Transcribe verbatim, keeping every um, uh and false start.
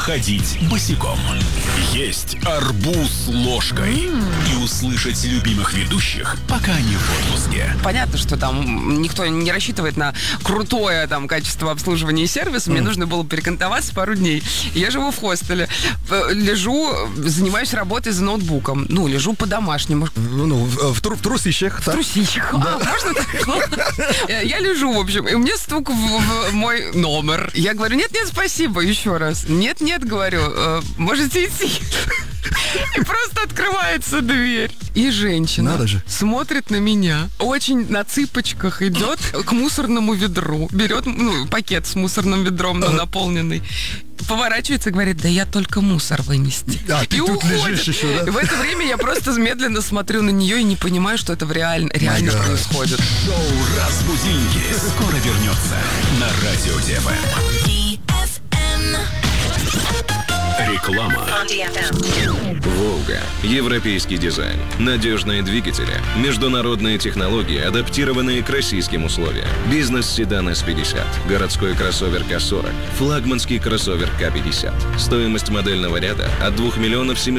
походить босиком. Есть арбуз ложкой. И услышать любимых ведущих, пока они в отпуске. Понятно, что там никто не рассчитывает на крутое там качество обслуживания и сервиса. Мне mm. нужно было перекантоваться пару дней. Я живу в хостеле. Лежу, занимаюсь работой за ноутбуком. Ну, лежу по-домашнему. Ну, ну в, тру- в трусищах. В трусищах. Да. А, можно так? Я лежу, в общем, и мне стук в, в мой номер. Я говорю, нет-нет, спасибо, еще раз. Нет-нет, говорю, можете идти. И просто открывается дверь. И женщина Надо же. смотрит на меня, очень на цыпочках идет к мусорному ведру, берет ну, пакет с мусорным ведром, но наполненный, поворачивается и говорит, да я только мусор вынести. А, и ты тут уходит. лежишь еще, да? И в это время я просто медленно смотрю на нее и не понимаю, что это в реаль... реально God. происходит. Шоу «Разбудинки» скоро вернется на Радио ДФМ. Реклама. «Волга». Европейский дизайн. Надежные двигатели. Международные технологии, адаптированные к российским условиям. Бизнес-седан эс пятьдесят. Городской кроссовер ка сорок. Флагманский кроссовер ка пятьдесят. Стоимость модельного ряда от двух миллионов семисот